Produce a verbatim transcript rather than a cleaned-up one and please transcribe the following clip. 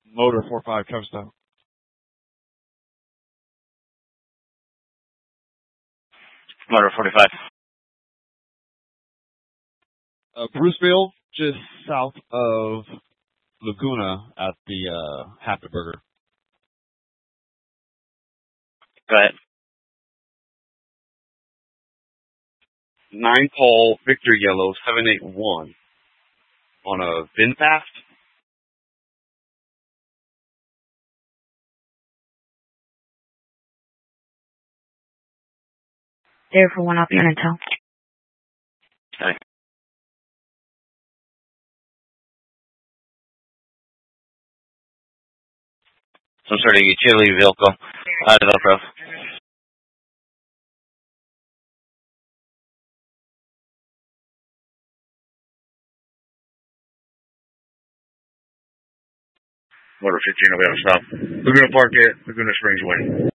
Motor four five, cover stop. Motor forty-five. Uh, Bruceville, just south of Laguna at the uh, Happy Burger. Go ahead. Nine Paul Victor Yellow seven eight one on a VinFast. There for one, I'll be on intel. Okay. Some sort of utility vehicle out of Elk Grove. Motor fifteen, we have a stop. Laguna Park at Laguna Springs Way.